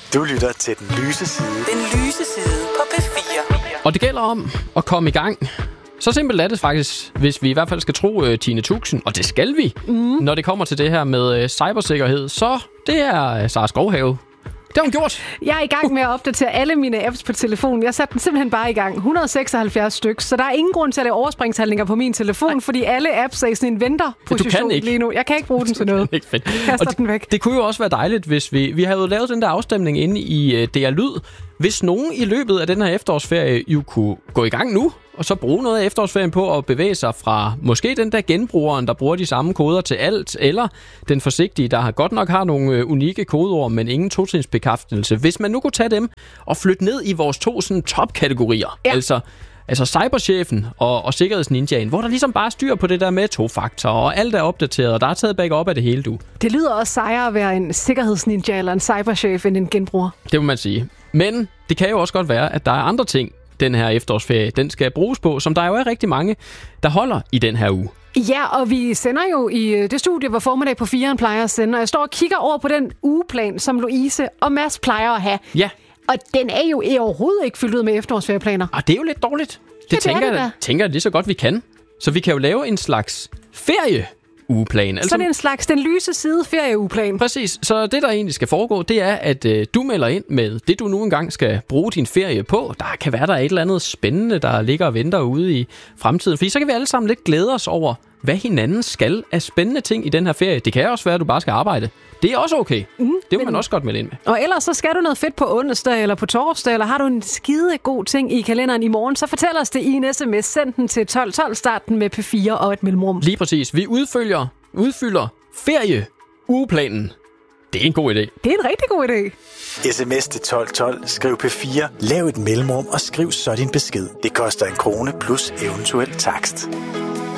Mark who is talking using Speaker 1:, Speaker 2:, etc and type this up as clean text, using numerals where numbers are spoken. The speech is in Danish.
Speaker 1: Du lytter til Den Lyse Side.
Speaker 2: Den lyse side på P4.
Speaker 3: Og det gælder om at komme i gang. Så simpelt er det faktisk, hvis vi i hvert fald skal tro Tine Tuxen, og det skal vi, når det kommer til det her med cybersikkerhed. Så det er Sara Skovhave. Det har hun gjort.
Speaker 4: Jeg er i gang med at opdatere alle mine apps på telefonen. Jeg satte den simpelthen bare i gang. 176 stykker, så der er ingen grund til at lave overspringshandlinger på min telefon, fordi alle apps er i sådan en venterposition lige nu. Jeg kan ikke bruge den til noget.
Speaker 3: Ikke fedt.
Speaker 4: Kaster den væk.
Speaker 3: Det kunne jo også være dejligt, hvis vi havde lavet den der afstemning inde i DR Lyd. Hvis nogen i løbet af den her efterårsferie jo kunne gå i gang nu, og så bruge noget af efterårsferien på at bevæge sig fra måske den der genbrugeren, der bruger de samme koder til alt, eller den forsigtige, der godt nok har nogle unikke kodeord, men ingen totrinsbekræftelse. Hvis man nu kunne tage dem og flytte ned i vores to sådan topkategorier, ja. Altså cyberchefen og sikkerhedsninjaen, hvor der ligesom bare styr på det der med tofaktor, og alt er opdateret, og der er taget backup af det hele, du.
Speaker 4: Det lyder også sejere at være en sikkerhedsninja eller en cyberchef end en genbruger.
Speaker 3: Det må man sige. Men det kan jo også godt være, at der er andre ting, den her efterårsferie, den skal bruges på, som der jo er rigtig mange, der holder i den her uge.
Speaker 4: Ja, og vi sender jo i det studie, hvor Formiddag på 4'eren plejer at sende, og jeg står og kigger over på den ugeplan, som Louise og Mads plejer at have.
Speaker 3: Ja. Og
Speaker 4: den er jo overhovedet ikke fyldt ud med efterårsferieplaner.
Speaker 3: Og det er jo lidt dårligt. Det tænker jeg lige så godt, vi kan. Så vi kan jo lave en slags ugeplan.
Speaker 4: Altså, så det er en slags den lyse side ferieugeplan.
Speaker 3: Præcis. Så det, der egentlig skal foregå, det er, at du melder ind med det, du nu engang skal bruge din ferie på. Der kan være, der er et eller andet spændende, der ligger og venter ude i fremtiden. Fordi så kan vi alle sammen lidt glæde os over, hvad hinanden skal af spændende ting i den her ferie. Det kan også være, at du bare skal arbejde. Det er også okay. Det vil man også godt melde ind med.
Speaker 4: Og ellers så skal du noget fedt på onsdag eller på torsdag, eller har du en skide god ting i kalenderen i morgen, så fortæl os det i en sms. Send den til 1212, start den med P4 og et mellemrum.
Speaker 3: Lige præcis. Vi udfylder ferieugeplanen. Det er en god idé.
Speaker 4: Det er en rigtig god idé.
Speaker 1: SMS til 1212, skriv P4, lav et mellemrum og skriv så din besked. Det koster 1 krone plus eventuel takst.